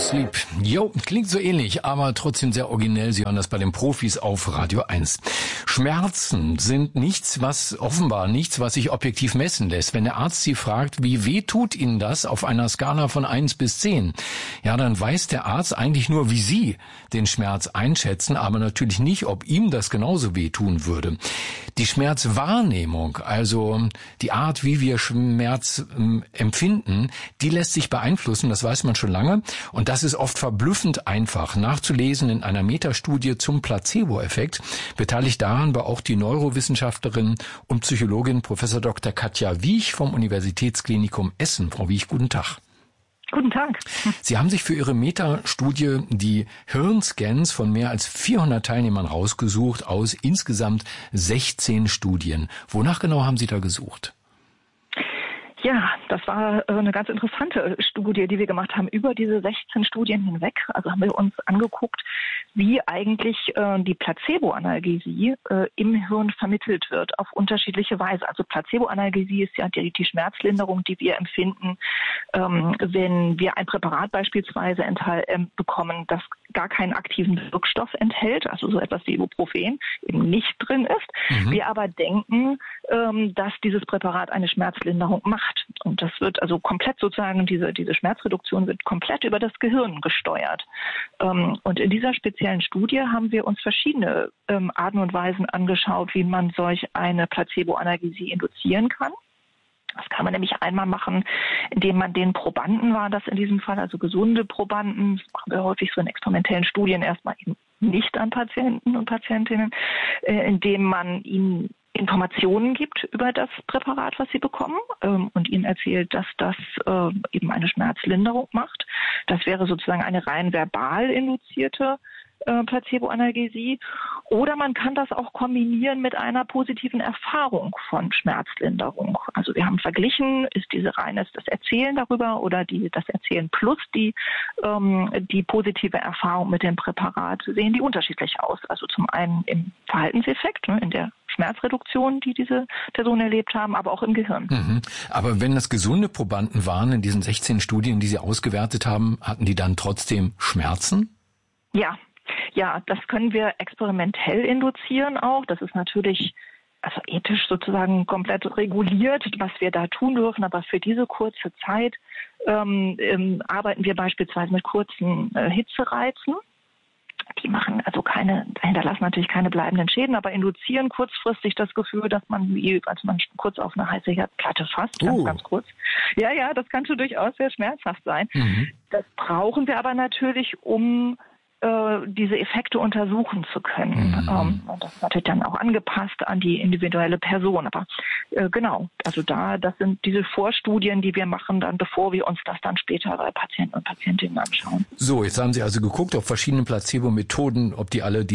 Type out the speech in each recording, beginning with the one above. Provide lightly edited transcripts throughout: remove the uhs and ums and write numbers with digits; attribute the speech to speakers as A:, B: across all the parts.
A: Sleep. Jo, klingt so ähnlich, aber trotzdem sehr originell. Sie hören das bei den Profis auf Radio 1. Schmerzen sind offenbar nichts, was sich objektiv messen lässt. Wenn der Arzt Sie fragt, wie weh tut Ihnen das auf einer Skala von 1 bis 10? Ja, dann weiß der Arzt eigentlich nur, wie Sie den Schmerz einschätzen, aber natürlich nicht, ob ihm das genauso weh tun würde. Die Schmerzwahrnehmung, also die Art, wie wir Schmerz empfinden, die lässt sich beeinflussen, das weiß man schon lange. Und das ist oft verblüffend einfach nachzulesen in einer Metastudie zum Placebo-Effekt. Beteiligt daran war auch die Neurowissenschaftlerin und Psychologin Prof. Dr. Katja Wiech vom Universitätsklinikum Essen. Frau Wiech, guten Tag.
B: Guten Tag.
A: Sie haben sich für Ihre Metastudie die Hirnscans von mehr als 400 Teilnehmern rausgesucht aus insgesamt 16 Studien. Wonach genau haben Sie da gesucht?
B: Ja, das war eine ganz interessante Studie, die wir gemacht haben über diese 16 Studien hinweg. Also haben wir uns angeguckt, wie eigentlich die Placebo-Analgesie im Hirn vermittelt wird auf unterschiedliche Weise. Also Placebo-Analgesie ist ja die Schmerzlinderung, die wir empfinden, wenn wir ein Präparat beispielsweise bekommen, das gar keinen aktiven Wirkstoff enthält, also so etwas wie Ibuprofen eben nicht drin ist. Wir aber denken, dass dieses Präparat eine Schmerzlinderung macht. Und das wird also komplett sozusagen, diese Schmerzreduktion wird komplett über das Gehirn gesteuert. Und in dieser speziellen Studie haben wir uns verschiedene Arten und Weisen angeschaut, wie man solch eine Placebo-Analgesie induzieren kann. Das kann man nämlich einmal machen, indem man den Probanden, war das in diesem Fall, also gesunde Probanden, das machen wir häufig so in experimentellen Studien erstmal eben nicht an Patienten und Patientinnen, indem man ihnen Informationen gibt über das Präparat, was sie bekommen, und ihnen erzählt, dass das eben eine Schmerzlinderung macht. Das wäre sozusagen eine rein verbal induzierte Placebo-Analgesie. Oder man kann das auch kombinieren mit einer positiven Erfahrung von Schmerzlinderung. Also wir haben verglichen, ist das Erzählen darüber oder das Erzählen plus die positive Erfahrung mit dem Präparat, sehen die unterschiedlich aus. Also zum einen im Verhaltenseffekt, in der Schmerzreduktion, die diese Personen erlebt haben, aber auch im Gehirn.
A: Aber wenn das gesunde Probanden waren in diesen 16 Studien, die Sie ausgewertet haben, hatten die dann trotzdem Schmerzen?
B: Ja, das können wir experimentell induzieren auch. Das ist natürlich ethisch sozusagen komplett reguliert, was wir da tun dürfen. Aber für diese kurze Zeit arbeiten wir beispielsweise mit kurzen Hitzereizen. Die hinterlassen natürlich keine bleibenden Schäden, aber induzieren kurzfristig das Gefühl, dass man kurz auf eine heiße Herdplatte fasst, ganz kurz. Ja, das kann schon durchaus sehr schmerzhaft sein. Das brauchen wir aber natürlich, um diese Effekte untersuchen zu können. Und das ist natürlich dann auch angepasst an die individuelle Person. Aber genau, also das sind diese Vorstudien, die wir machen, dann bevor wir uns das dann später bei Patienten und Patientinnen anschauen.
A: So, jetzt haben Sie also geguckt auf verschiedene Placebo-Methoden, ob die alle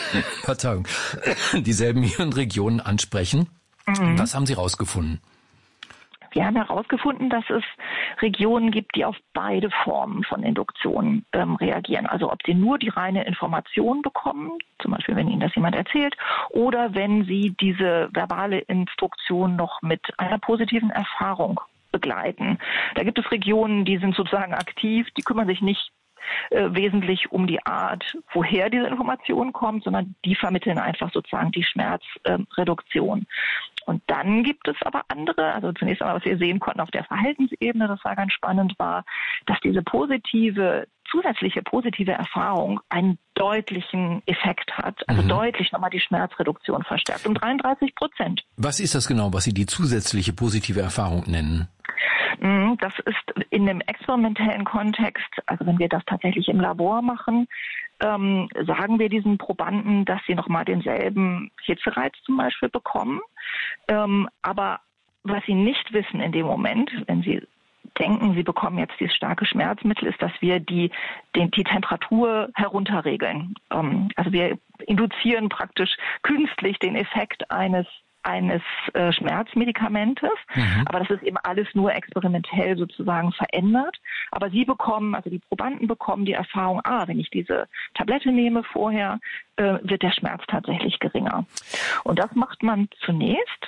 A: dieselben Hirnregionen ansprechen. Was haben Sie rausgefunden?
B: Wir haben herausgefunden, dass es Regionen gibt, die auf beide Formen von Induktion reagieren. Also ob sie nur die reine Information bekommen, zum Beispiel wenn Ihnen das jemand erzählt, oder wenn Sie diese verbale Instruktion noch mit einer positiven Erfahrung begleiten. Da gibt es Regionen, die sind sozusagen aktiv, die kümmern sich nicht wesentlich um die Art, woher diese Information kommt, sondern die vermitteln einfach sozusagen die Schmerzreduktion. Und dann gibt es aber andere, also zunächst einmal, was wir sehen konnten auf der Verhaltensebene, das war ganz spannend, war, dass diese zusätzliche positive Erfahrung einen deutlichen Effekt hat, also deutlich nochmal die Schmerzreduktion verstärkt, um 33%.
A: Was ist das genau, was Sie die zusätzliche positive Erfahrung nennen?
B: Das ist in dem experimentellen Kontext, also wenn wir das tatsächlich im Labor machen, sagen wir diesen Probanden, dass sie nochmal denselben Hitzereiz zum Beispiel bekommen. Aber was sie nicht wissen in dem Moment, wenn sie denken, sie bekommen jetzt dieses starke Schmerzmittel, ist, dass wir die Temperatur herunterregeln. Also wir induzieren praktisch künstlich den Effekt eines Schmerzmedikamentes, aber das ist eben alles nur experimentell sozusagen verändert. Aber die Probanden bekommen die Erfahrung, wenn ich diese Tablette nehme vorher, wird der Schmerz tatsächlich geringer. Und das macht man zunächst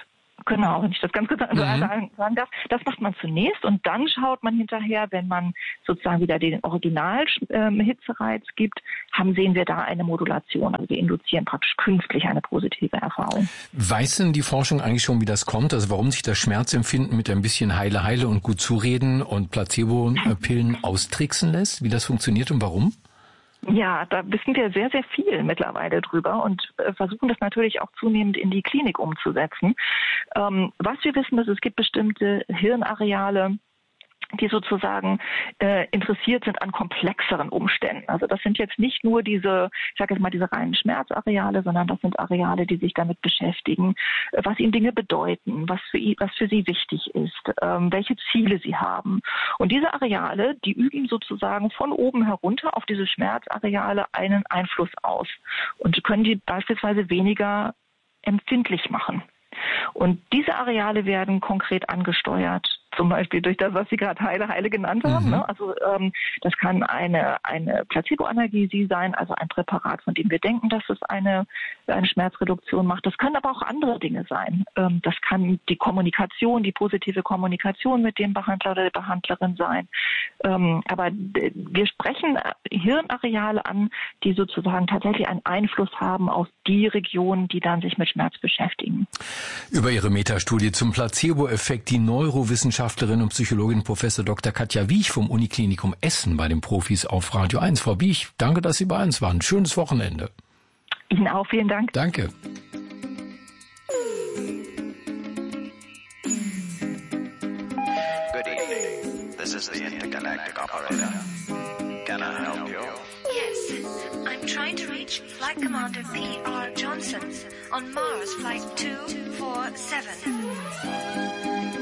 B: Genau, wenn ich das ganz kurz sagen darf. Das macht man zunächst und dann schaut man hinterher, wenn man sozusagen wieder den Original-Hitzereiz gibt, sehen wir da eine Modulation. Also wir induzieren praktisch künstlich eine positive Erfahrung.
A: Weiß denn die Forschung eigentlich schon, wie das kommt? Also warum sich das Schmerzempfinden mit ein bisschen Heile und gut zureden und Placebo-Pillen austricksen lässt? Wie das funktioniert und warum?
B: Ja, da wissen wir sehr, sehr viel mittlerweile drüber und versuchen das natürlich auch zunehmend in die Klinik umzusetzen. Was wir wissen, ist, es gibt bestimmte Hirnareale, die sozusagen interessiert sind an komplexeren Umständen. Also das sind jetzt nicht nur diese reinen Schmerzareale, sondern das sind Areale, die sich damit beschäftigen, was ihnen Dinge bedeuten, was für sie wichtig ist, welche Ziele sie haben. Und diese Areale, die üben sozusagen von oben herunter auf diese Schmerzareale einen Einfluss aus und können die beispielsweise weniger empfindlich machen. Und diese Areale werden konkret angesteuert, zum Beispiel durch das, was Sie gerade Heile genannt haben. Ne? Also das kann eine Placebo-Analgesie sein, also ein Präparat, von dem wir denken, dass es eine Schmerzreduktion macht. Das können aber auch andere Dinge sein. Das kann die Kommunikation, die positive Kommunikation mit dem Behandler oder der Behandlerin sein. Aber wir sprechen Hirnareale an, die sozusagen tatsächlich einen Einfluss haben auf die Regionen, die dann sich mit Schmerz beschäftigen.
A: Über Ihre Metastudie zum Placebo-Effekt die Neurowissenschaftlerin und Psychologin Professor Dr. Katja Wiech vom Uniklinikum Essen bei den Profis auf Radio 1. Frau Wiech, danke, dass Sie bei uns waren. Schönes Wochenende.
B: Ihnen auch, vielen Dank.
A: Danke.
C: Good evening. This is the Intergalactic Operator. Can I help you?
D: Yes, I'm trying to reach Flight Commander P.R. Johnson on Mars Flight 247.